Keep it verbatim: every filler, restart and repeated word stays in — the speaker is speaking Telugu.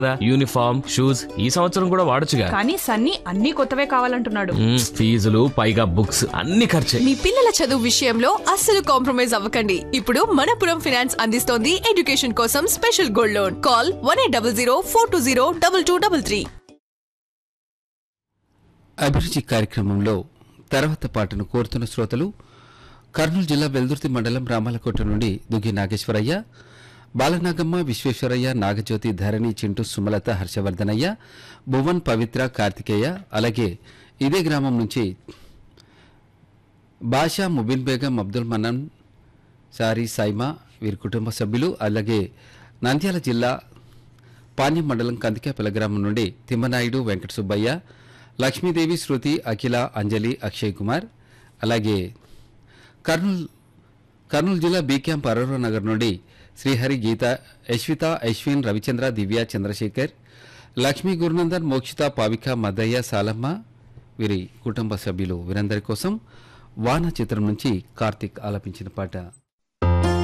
యూనిఫామ్ షూస్ ఈ సంవత్సరం కూడా వాడొచ్చుగా. కానీ సన్నీ అన్ని కొత్తవే కావాలంటున్నాడు. మ్మ్, ఫీజులు పైగా బుక్స్ అన్ని ఖర్చే. మీ పిల్లల చదువు విషయంలో అస్సలు కాంప్రమైజ్ అవ్వకండి. ఇప్పుడు మనపురం ఫైనాన్స్ అందిస్తోంది ఎడ్యుకేషన్ కోసం special gold loan. Call one eight double zero four two zero double two double three. అభిరుచి కార్యక్రమంలో తర్వాత పాటను కోరుతున్న శ్రోతలు కర్నూలు జిల్లా వెల్దుర్తి మండలం రామాలకోట నుండి దుగ్గి నాగేశ్వరయ్య, బాలనాగమ్మ, విశ్వేశ్వరయ్య, నాగజ్యోతి, ధరణి, చింటూ, సుమలత, హర్షవర్ధనయ్య, భువన్, పవిత్ర, కార్తికేయ, అలాగే ఇదే గ్రామం నుంచి బాషా, ముబిన్ బేగం, అబ్దుల్ మన్నన్, సారీ, సైమా వీరి కుటుంబ సభ్యులు, అలాగే నంద్యాల జిల్లా పాణ్యం మండలం కందికాపల గ్రామం నుండి తిమ్మనాయుడు, వెంకట సుబ్బయ్య, లక్ష్మీదేవి, శృతి, అఖిల, అంజలి, అక్షయ్ కుమార్, అలాగే కర్నూలు కర్నూలు జిల్లా బీ క్యాంప్ అరోరా నగర్ నుండి శ్రీహరి, గీత, యశ్విత, అశ్విన్, రవిచంద్ర, దివ్య, చంద్రశేఖర్, లక్ష్మీ, గురునందన్, మోక్షిత, పావిక, మదయ్య, సాలమ్మ వీరి కుటుంబ సభ్యులు వీరందరి కోసం వాన చిత్రం నుంచి కార్తిక్ ఆలపించిన పాట.